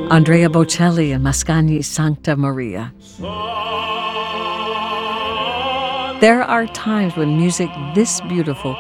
Andrea Bocelli and Mascagni's Sancta Maria. There are times when music this beautiful